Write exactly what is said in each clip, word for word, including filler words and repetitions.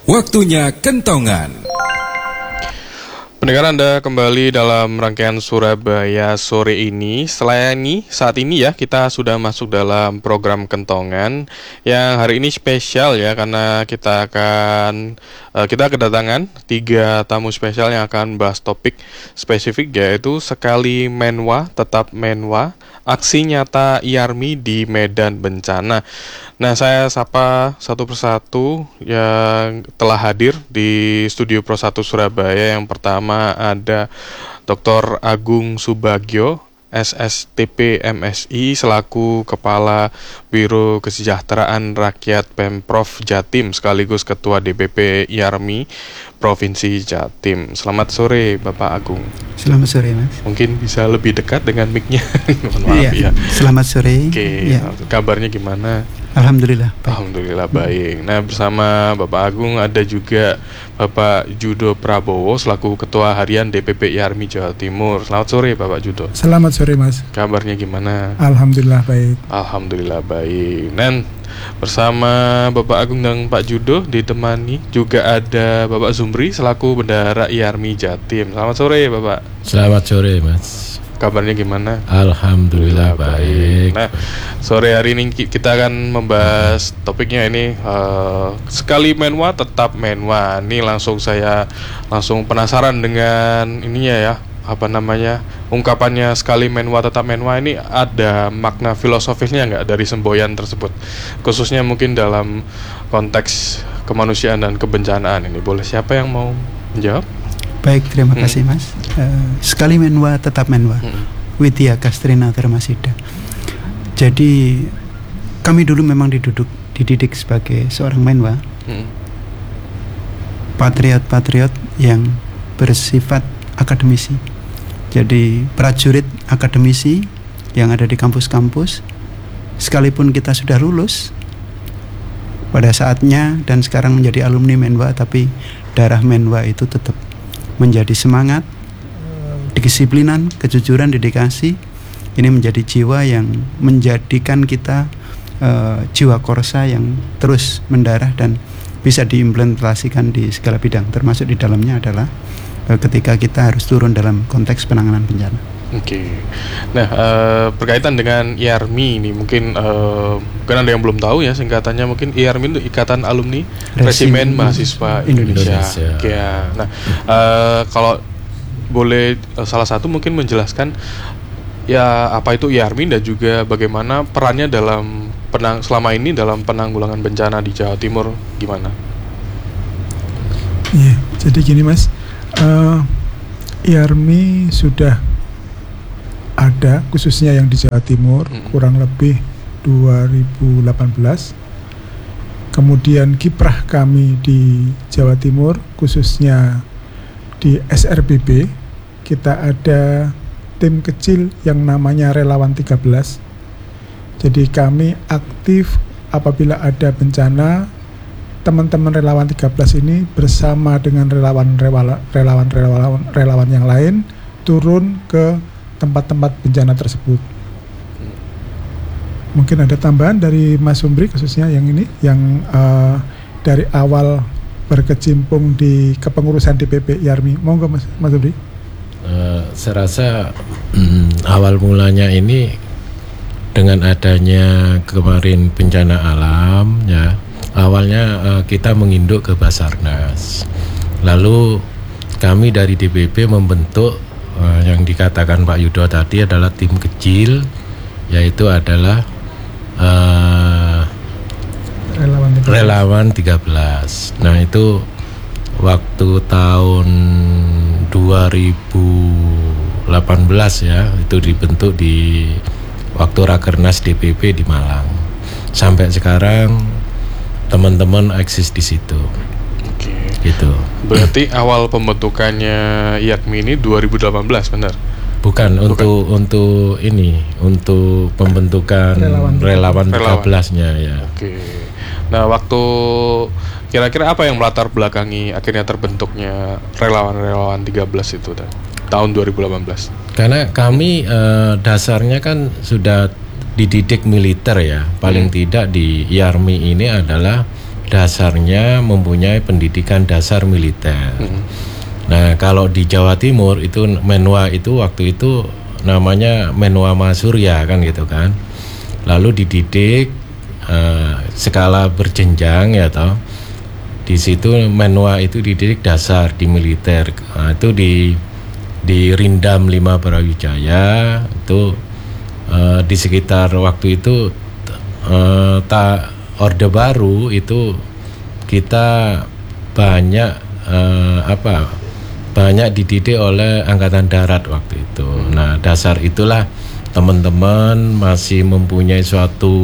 Waktunya kentongan. Pendengar, Anda kembali dalam rangkaian Surabaya sore ini. Selain ini, saat ini ya, kita sudah masuk dalam program Kentongan yang hari ini spesial ya, karena kita akan uh, kita kedatangan tiga tamu spesial yang akan bahas topik spesifik, yaitu sekali menwa tetap menwa, aksi nyata IARMI di medan bencana. Nah, saya sapa satu persatu yang telah hadir di Studio Pro satu Surabaya. Yang pertama ada Doktor Agung Subagio, S S T P M S I, selaku Kepala Biro Kesejahteraan Rakyat Pemprov Jatim sekaligus Ketua D P P IARMI Provinsi Jatim. Selamat sore Bapak Agung. Selamat sore Mas. Mungkin bisa lebih dekat dengan mic-nya. Mohon maaf iya, ya. Selamat sore. Oke, ya. Kabarnya gimana? Alhamdulillah baik. Alhamdulillah baik. Nah, bersama Bapak Agung ada juga Bapak Judo Prabowo selaku Ketua Harian D P P IARMI Jawa Timur. Selamat sore Bapak Judo. Selamat sore Mas. Kabarnya gimana? Alhamdulillah baik. Alhamdulillah baik. Dan bersama Bapak Agung dan Pak Judo ditemani juga ada Bapak Zumri selaku Bendahara IARMI Jatim. Selamat sore Bapak. Selamat sore Mas. Kabarnya gimana? Alhamdulillah baik. Nah, sore hari ini kita akan membahas topiknya ini uh, sekali menwa tetap menwa. Ini langsung saya langsung penasaran dengan ininya ya, apa namanya, ungkapannya sekali menwa tetap menwa ini ada makna filosofisnya nggak dari semboyan tersebut, khususnya mungkin dalam konteks kemanusiaan dan kebencanaan ini. Boleh siapa yang mau menjawab? Baik, terima hmm. kasih Mas. Uh, sekali menwa tetap menwa. Hmm. Widya Kastrina Dharmasida. Jadi kami dulu memang diduduk, dididik sebagai seorang menwa, hmm. patriot-patriot yang bersifat akademisi. Jadi prajurit akademisi yang ada di kampus-kampus. Sekalipun kita sudah lulus pada saatnya dan sekarang menjadi alumni menwa, tapi darah menwa itu tetap menjadi semangat, kedisiplinan, kejujuran, dedikasi. Ini menjadi jiwa yang menjadikan kita uh, jiwa korsa yang terus mendarah dan bisa diimplementasikan di segala bidang, termasuk di dalamnya adalah uh, ketika kita harus turun dalam konteks penanganan bencana. Oke, okay. Nah uh, berkaitan dengan IARMI ini mungkin uh, mungkin ada yang belum tahu ya, singkatannya mungkin IARMI itu Ikatan Alumni Resimen Mahasiswa Indonesia. Indonesia. Oke, ya. Nah uh, kalau boleh uh, salah satu mungkin menjelaskan ya apa itu IARMI dan juga bagaimana perannya dalam penang selama ini dalam penanggulangan bencana di Jawa Timur gimana? Iya, jadi gini Mas, uh, IARMI sudah ada khususnya yang di Jawa Timur hmm. kurang lebih dua ribu delapan belas. Kemudian kiprah kami di Jawa Timur khususnya di S R B B, kita ada tim kecil yang namanya Relawan tiga belas. Jadi kami aktif apabila ada bencana, teman-teman Relawan tiga belas ini bersama dengan relawan-relawan relawan-relawan relawan yang lain turun ke tempat-tempat bencana tersebut. Mungkin ada tambahan dari Mas Sumbri khususnya yang ini, yang uh, dari awal berkecimpung di kepengurusan D P P IARMI. Monggo Mas, Mas Sumbri. Uh, saya rasa um, awal mulanya ini dengan adanya kemarin bencana alam ya. Awalnya uh, kita menginduk ke Basarnas. Lalu kami dari D P P membentuk uh, yang dikatakan Pak Yudo tadi adalah tim kecil, yaitu adalah uh, relawan, relawan tiga belas. Nah itu waktu tahun dua ribu delapan belas ya, itu dibentuk di waktu Rakernas D P P di Malang. Sampai sekarang teman-teman eksis di situ. Oke. Gitu. Berarti awal pembentukannya IARMI ini dua ribu delapan belas, benar? Bukan, Bukan. untuk untuk ini, untuk pembentukan relawan, relawan tiga belas-nya ya. Oke. Nah, waktu kira-kira apa yang melatar belakangi akhirnya terbentuknya relawan-relawan tiga belas itu dan tahun dua ribu delapan belas? Karena kami eh, dasarnya kan sudah dididik militer ya, paling hmm. tidak di IARMI ini adalah dasarnya mempunyai pendidikan dasar militer. Hmm. Nah, kalau di Jawa Timur itu Menwa itu waktu itu namanya Menwa Masurya kan gitu kan. Lalu dididik uh, skala berjenjang ya toh. Di situ Menwa itu dididik dasar di militer. Nah, itu di di Rindam lima Brawijaya itu uh, di sekitar waktu itu uh, ta Orde Baru itu kita banyak uh, apa banyak dididik oleh Angkatan Darat waktu itu. Nah, dasar itulah teman-teman masih mempunyai suatu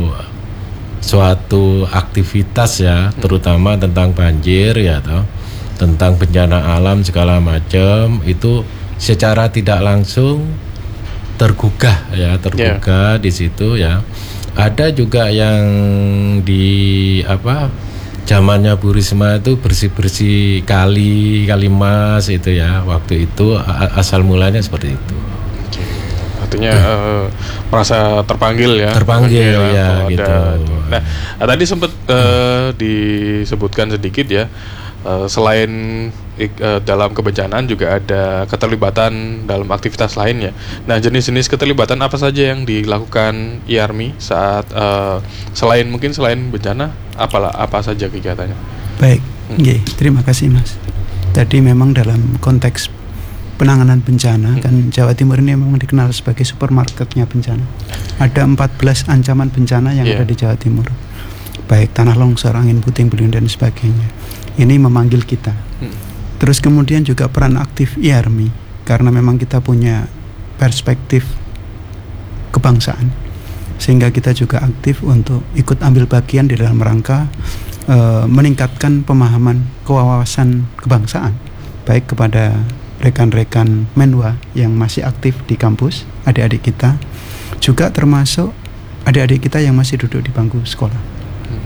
suatu aktivitas ya, terutama tentang banjir ya toh, tentang bencana alam segala macam itu secara tidak langsung tergugah ya, tergugah yeah. di situ ya. Ada juga yang di apa zamannya Bu Risma itu bersih-bersih kali, kali mas itu ya. Waktu itu asal mulanya seperti itu. Oke. Artinya hmm. uh, merasa terpanggil ya. Terpanggil ya gitu. Ada. Nah, tadi sempat uh, disebutkan sedikit ya. Uh, selain uh, dalam kebencanaan juga ada keterlibatan dalam aktivitas lainnya. Nah, jenis-jenis keterlibatan apa saja yang dilakukan I A R M I saat uh, selain mungkin selain bencana, apalah apa saja kegiatannya? Baik, hmm. okay, terima kasih Mas. Tadi memang dalam konteks penanganan bencana hmm. kan Jawa Timur ini memang dikenal sebagai supermarketnya bencana. Ada empat belas ancaman bencana yang yeah. ada di Jawa Timur. Baik tanah longsor, angin puting beliung dan sebagainya. Ini memanggil kita. Hmm. Terus kemudian juga peran aktif I A R M I karena memang kita punya perspektif kebangsaan, sehingga kita juga aktif untuk ikut ambil bagian di dalam rangka e, meningkatkan pemahaman kewawasan kebangsaan, baik kepada rekan-rekan Menwa yang masih aktif di kampus, adik-adik kita, juga termasuk adik-adik kita yang masih duduk di bangku sekolah.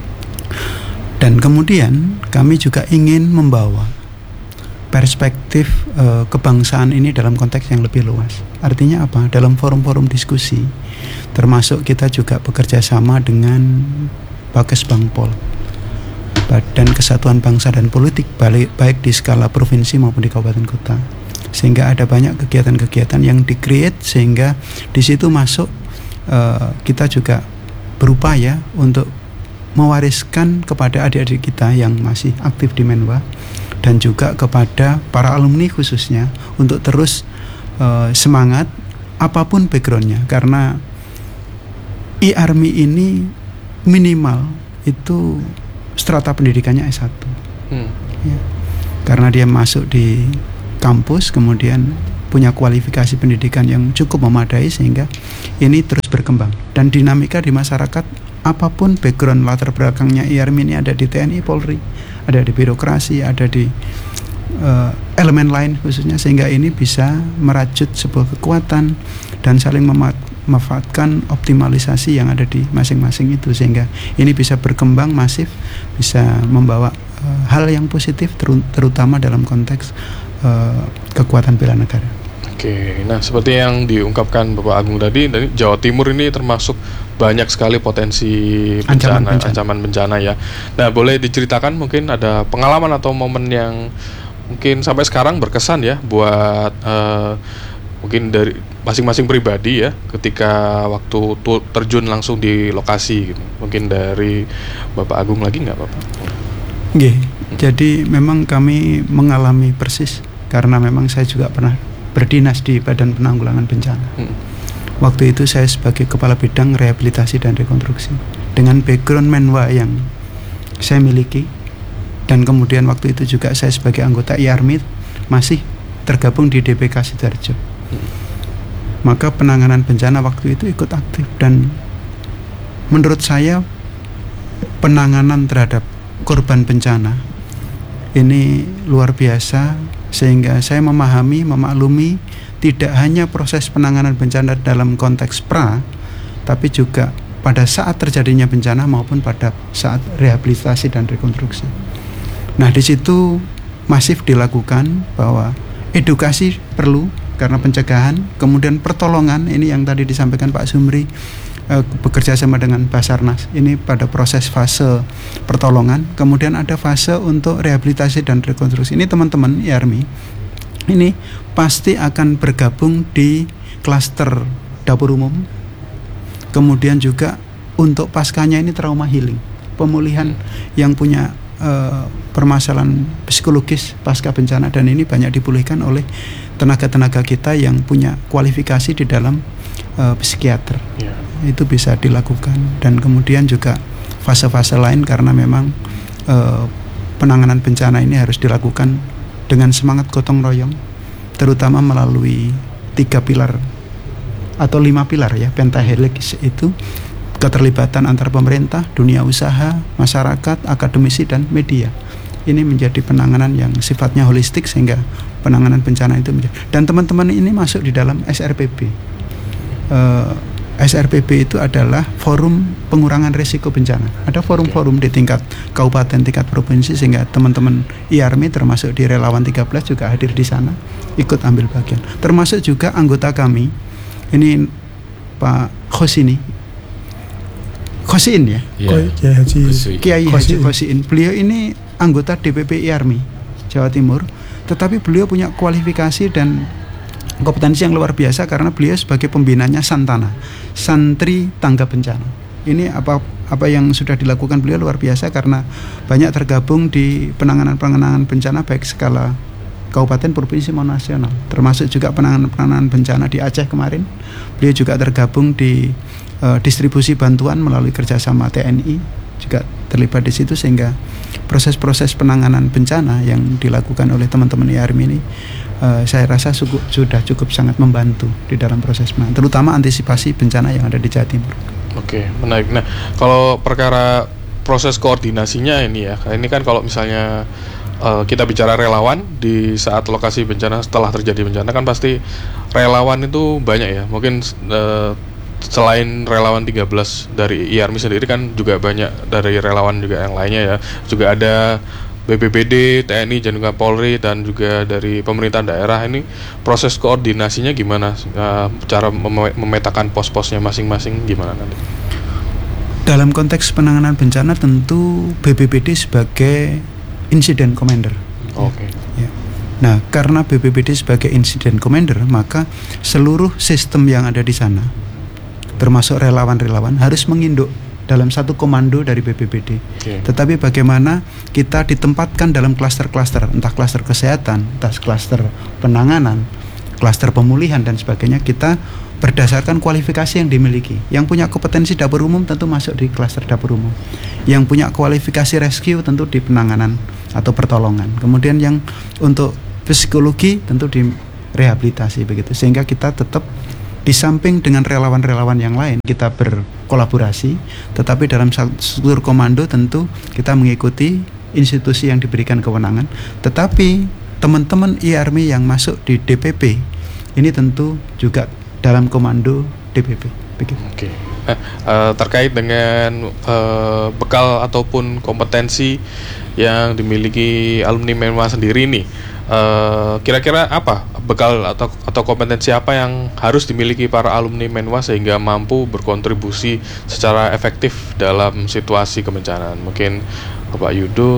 Dan kemudian kami juga ingin membawa perspektif e, kebangsaan ini dalam konteks yang lebih luas. Artinya apa? Dalam forum-forum diskusi, termasuk kita juga bekerja sama dengan Bakes Bangpol, Badan Kesatuan Bangsa dan Politik, baik di skala provinsi maupun di kabupaten kota. Sehingga ada banyak kegiatan-kegiatan yang di-create, sehingga di situ masuk e, kita juga berupaya untuk mewariskan kepada adik-adik kita yang masih aktif di Menwa dan juga kepada para alumni khususnya untuk terus uh, semangat apapun backgroundnya, karena I A R M I ini minimal itu strata pendidikannya S satu hmm. ya. Karena dia masuk di kampus kemudian punya kualifikasi pendidikan yang cukup memadai, sehingga ini terus berkembang dan dinamika di masyarakat. Apapun background latar belakangnya I A R M I ini, ada di T N I, Polri, ada di birokrasi, ada di uh, elemen lain khususnya, sehingga ini bisa merajut sebuah kekuatan dan saling memanfaatkan optimalisasi yang ada di masing-masing itu, sehingga ini bisa berkembang masif, bisa membawa uh, hal yang positif ter- terutama dalam konteks uh, kekuatan bela negara. Oke, nah seperti yang diungkapkan Bapak Agung tadi, dari Jawa Timur ini termasuk banyak sekali potensi bencana, ancaman bencana. ancaman bencana ya. Nah, boleh diceritakan mungkin ada pengalaman atau momen yang mungkin sampai sekarang berkesan ya buat uh, mungkin dari masing-masing pribadi ya, ketika waktu terjun langsung di lokasi gitu. Mungkin dari Bapak Agung lagi nggak Bapak? Oke, hmm. jadi memang kami mengalami persis karena memang saya juga pernah berdinas di Badan Penanggulangan Bencana. Hmm. Waktu itu saya sebagai Kepala Bidang Rehabilitasi dan Rekonstruksi dengan background Menwa yang saya miliki, dan kemudian waktu itu juga saya sebagai anggota I A R M I masih tergabung di D P K Sidoarjo. Hmm. Maka penanganan bencana waktu itu ikut aktif, dan menurut saya penanganan terhadap korban bencana ini luar biasa, sehingga saya memahami, memaklumi tidak hanya proses penanganan bencana dalam konteks pra, tapi juga pada saat terjadinya bencana maupun pada saat rehabilitasi dan rekonstruksi. Nah, di situ masif dilakukan bahwa edukasi perlu karena pencegahan, kemudian pertolongan ini yang tadi disampaikan Pak Sumri, uh, bekerja sama dengan Basarnas. Ini pada proses fase pertolongan, kemudian ada fase untuk rehabilitasi dan rekonstruksi. Ini teman-teman I A R M I ini pasti akan bergabung di klaster dapur umum. Kemudian juga untuk paskanya ini trauma healing, pemulihan yang punya uh, permasalahan psikologis pasca bencana, dan ini banyak dipulihkan oleh tenaga-tenaga kita yang punya kualifikasi di dalam uh, psikiater. Yeah. Itu bisa dilakukan. Dan kemudian juga fase-fase lain, karena memang uh, penanganan bencana ini harus dilakukan dengan semangat gotong royong, terutama melalui tiga pilar atau lima pilar ya, pentahelix itu, keterlibatan antar pemerintah, dunia usaha, masyarakat, akademisi, dan media. Ini menjadi penanganan yang sifatnya holistik, sehingga penanganan bencana itu menjadi, dan teman-teman ini masuk di dalam S R P B. uh, S R P B itu adalah forum pengurangan risiko bencana. Ada forum-forum di tingkat kabupaten, tingkat provinsi, sehingga teman-teman I A R M I termasuk di Relawan tiga belas juga hadir di sana, ikut ambil bagian. Termasuk juga anggota kami, ini Pak Khosini, Khosin ya, yeah. Kiai Haji Kiai Haji Khosin. Beliau ini anggota D P P I A R M I Jawa Timur, tetapi beliau punya kualifikasi dan kompetensi yang luar biasa, karena beliau sebagai pembinanya Santana, Santri Tangga Bencana. Ini apa apa yang sudah dilakukan beliau luar biasa, karena banyak tergabung di penanganan-penanganan bencana baik skala kabupaten, provinsi maupun nasional, termasuk juga penanganan-penanganan bencana di Aceh kemarin. Beliau juga tergabung di uh, distribusi bantuan melalui kerjasama T N I, juga terlibat di situ, sehingga proses-proses penanganan bencana yang dilakukan oleh teman-teman I A R M I ini uh, saya rasa cukup, sudah cukup sangat membantu di dalam proses penanganan, terutama antisipasi bencana yang ada di Jawa Timur. Oke, menarik. Nah, kalau perkara proses koordinasinya ini ya, ini kan kalau misalnya Uh, kita bicara relawan di saat lokasi bencana, setelah terjadi bencana kan pasti relawan itu banyak ya. Mungkin uh, selain relawan tiga belas dari I A R M I sendiri kan juga banyak dari relawan juga yang lainnya ya. Juga ada B P B D, T N I, dan juga Polri, dan juga dari pemerintahan daerah. Ini proses koordinasinya gimana? Uh, cara mem- memetakan pos-posnya masing-masing gimana nanti? Dalam konteks penanganan bencana tentu B P B D sebagai Incident Commander. Oke. Okay. Ya. Nah, karena B P B D sebagai Incident Commander, maka seluruh sistem yang ada di sana, termasuk relawan-relawan, harus menginduk dalam satu komando dari B P B D. Okay. Tetapi bagaimana kita ditempatkan dalam klaster-klaster, entah klaster kesehatan, entah klaster penanganan, klaster pemulihan, dan sebagainya, kita berdasarkan kualifikasi yang dimiliki. Yang punya kompetensi dapur umum tentu masuk di klaster dapur umum. Yang punya kualifikasi rescue tentu di penanganan atau pertolongan. Kemudian yang untuk psikologi tentu di rehabilitasi, begitu. Sehingga kita tetap di samping dengan relawan-relawan yang lain kita berkolaborasi, tetapi dalam struktur komando tentu kita mengikuti institusi yang diberikan kewenangan. Tetapi teman-teman I A R M I yang masuk di D P P ini tentu juga dalam komando D P P. Begitu. Oke. Nah, uh, terkait dengan uh, bekal ataupun kompetensi yang dimiliki alumni Menwa sendiri nih, uh, kira-kira apa bekal atau atau kompetensi apa yang harus dimiliki para alumni Menwa sehingga mampu berkontribusi secara efektif dalam situasi kebencanaan? Mungkin Bapak Yudo.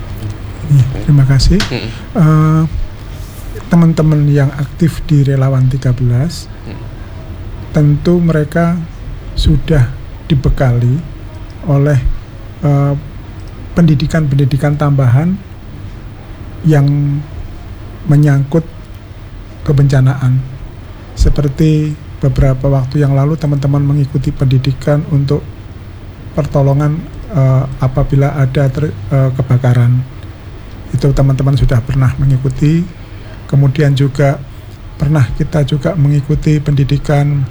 Ya, terima kasih. Hmm. Uh, teman-teman yang aktif di Relawan tiga belas, hmm. tentu mereka sudah dibekali oleh uh, pendidikan-pendidikan tambahan yang menyangkut kebencanaan. Seperti beberapa waktu yang lalu teman-teman mengikuti pendidikan untuk pertolongan uh, apabila ada ter, uh, kebakaran. Itu teman-teman sudah pernah mengikuti. Kemudian juga pernah kita juga mengikuti pendidikan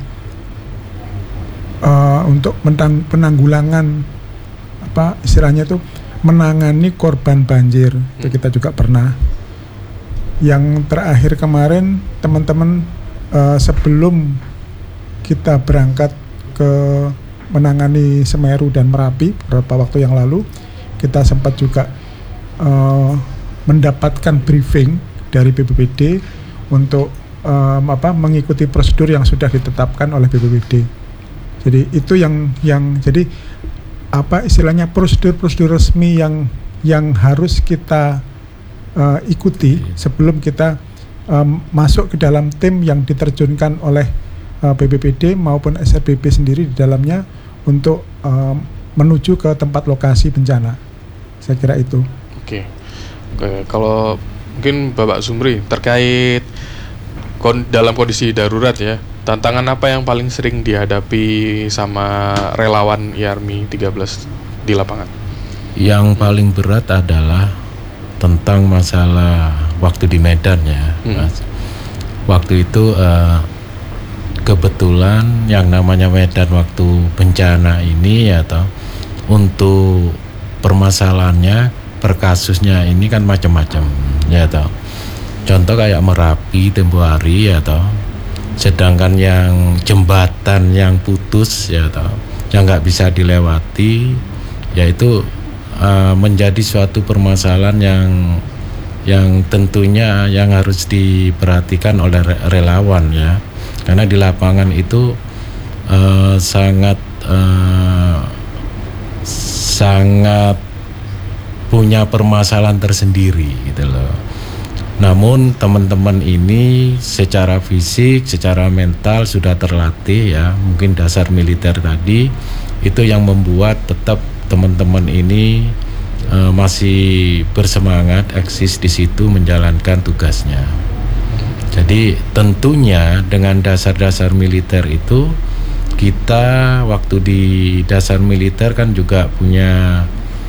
uh, untuk menang, penanggulangan apa istilahnya itu menangani korban banjir. Itu kita juga pernah. Yang terakhir kemarin teman-teman uh, sebelum kita berangkat ke menangani Semeru dan Merapi beberapa waktu yang lalu, kita sempat juga uh, mendapatkan briefing dari B P B D untuk um, apa mengikuti prosedur yang sudah ditetapkan oleh B P B D. Jadi itu yang yang jadi apa istilahnya prosedur-prosedur resmi yang yang harus kita uh, ikuti sebelum kita um, masuk ke dalam tim yang diterjunkan oleh uh, B P B D maupun S R B B sendiri di dalamnya untuk um, menuju ke tempat lokasi bencana. Saya kira itu. Oke, Oke. Kalau mungkin Bapak Sumri terkait kon- dalam kondisi darurat ya, tantangan apa yang paling sering dihadapi sama relawan I A R M I tiga belas di lapangan? Yang paling berat adalah tentang masalah waktu di Medan ya, hmm. Mas. Waktu itu uh, kebetulan yang namanya Medan waktu bencana ini ya toh, untuk permasalahannya per kasusnya ini kan macam-macam ya toh. Contoh kayak Merapi tempo hari ya toh. Sedangkan yang jembatan yang putus ya toh, yang nggak bisa dilewati, yaitu uh, menjadi suatu permasalahan yang yang tentunya yang harus diperhatikan oleh relawan ya, karena di lapangan itu uh, sangat uh, sangat punya permasalahan tersendiri gitu loh. Namun teman-teman ini secara fisik, secara mental sudah terlatih ya, mungkin dasar militer tadi itu yang membuat tetap teman-teman ini uh, masih bersemangat eksis di situ menjalankan tugasnya. Jadi tentunya dengan dasar-dasar militer itu kita waktu di dasar militer kan juga punya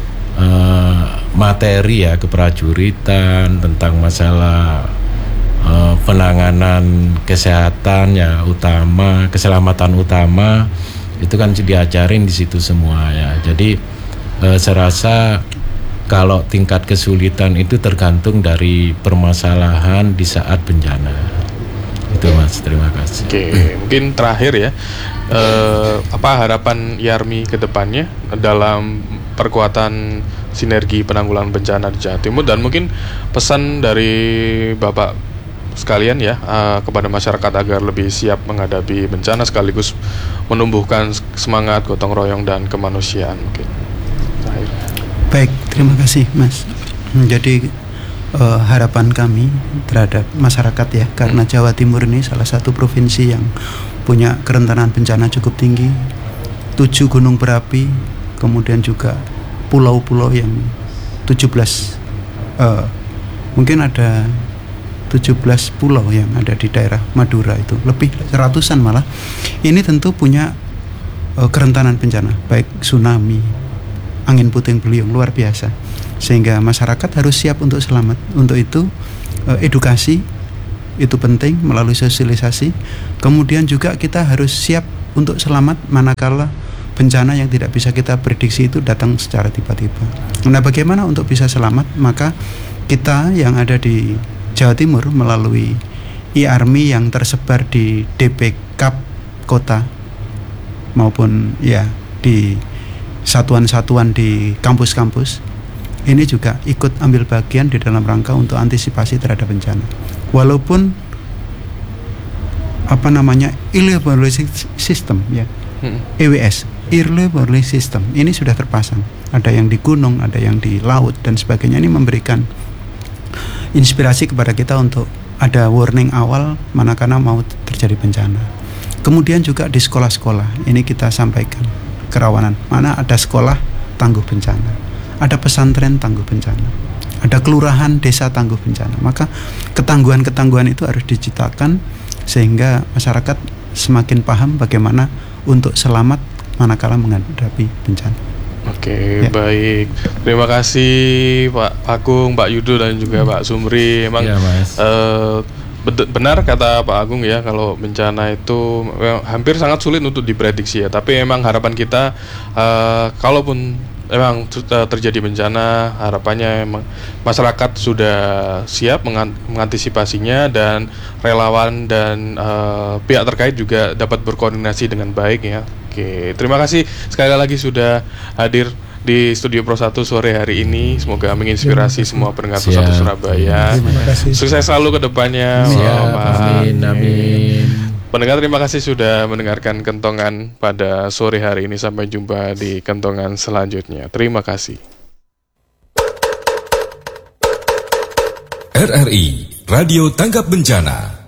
uh, materi ya keprajuritan tentang masalah uh, penanganan kesehatan ya utama, keselamatan utama itu kan diajarin di situ semua ya. Jadi uh, saya rasa kalau tingkat kesulitan itu tergantung dari permasalahan di saat bencana. Itu Mas, terima kasih. Oke, mungkin terakhir ya, eh, apa harapan I A R M I ke depannya dalam perkuatan sinergi penanggulangan bencana di Jawa Timur, dan mungkin pesan dari Bapak sekalian ya uh, kepada masyarakat agar lebih siap menghadapi bencana sekaligus menumbuhkan semangat gotong royong dan kemanusiaan mungkin. Terakhir. Baik, terima kasih Mas. Jadi uh, harapan kami terhadap masyarakat ya, karena hmm. Jawa Timur ini salah satu provinsi yang punya kerentanan bencana cukup tinggi, tujuh gunung berapi, kemudian juga pulau-pulau yang tujuh belas uh, mungkin ada tujuh belas pulau yang ada di daerah Madura, itu lebih ratusan malah. Ini tentu punya uh, kerentanan bencana, baik tsunami, angin puting beliung luar biasa, sehingga masyarakat harus siap untuk selamat. Untuk itu uh, edukasi itu penting melalui sosialisasi. Kemudian juga kita harus siap untuk selamat manakala bencana yang tidak bisa kita prediksi itu datang secara tiba-tiba. Nah, bagaimana untuk bisa selamat? Maka kita yang ada di Jawa Timur melalui I A R M I yang tersebar di D P K A P kota maupun ya di satuan-satuan di kampus-kampus, ini juga ikut ambil bagian di dalam rangka untuk antisipasi terhadap bencana. Walaupun apa namanya early warning system ya, E W S, early warning system ini sudah terpasang. Ada yang di gunung, ada yang di laut dan sebagainya. Ini memberikan inspirasi kepada kita untuk ada warning awal manakala mau terjadi bencana. Kemudian juga di sekolah-sekolah ini kita sampaikan kerawanan. Mana ada sekolah tangguh bencana, ada pesantren tangguh bencana, ada kelurahan desa tangguh bencana. Maka ketangguhan-ketangguhan itu harus diciptakan sehingga masyarakat semakin paham bagaimana untuk selamat manakala menghadapi bencana. Oke, ya. Baik. Terima kasih Pak Agung, Pak Yudo dan juga Pak Sumri. Emang ya, Mas. Uh, benar kata Pak Agung ya, kalau bencana itu hampir sangat sulit untuk diprediksi ya. Tapi memang harapan kita uh, kalaupun memang terjadi bencana, harapannya memang masyarakat sudah siap mengantisipasinya dan relawan dan uh, pihak terkait juga dapat berkoordinasi dengan baik ya. Oke, terima kasih sekali lagi sudah hadir di Studio Pro satu sore hari ini. Semoga menginspirasi semua pendengar Pro satu Surabaya. Terima kasih. Sukses selalu ke depannya. Siap, amin, amin. Pendengar, terima kasih sudah mendengarkan Kentongan pada sore hari ini. Sampai jumpa di Kentongan selanjutnya. Terima kasih. R R I Radio Tanggap Bencana.